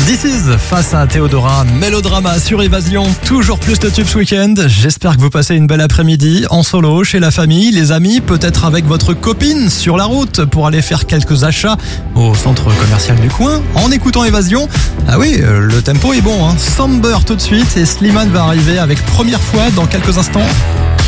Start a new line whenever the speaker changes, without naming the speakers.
This Is face à Théodora, mélodrama sur Évasion, toujours plus de tubes ce week-end. J'espère que vous passez une belle après-midi en solo, chez la famille, les amis, peut-être avec votre copine sur la route pour aller faire quelques achats au centre commercial du coin en écoutant Évasion. Ah oui, le tempo est bon, hein. Samber tout de suite et Slimane va arriver avec Première fois dans quelques instants.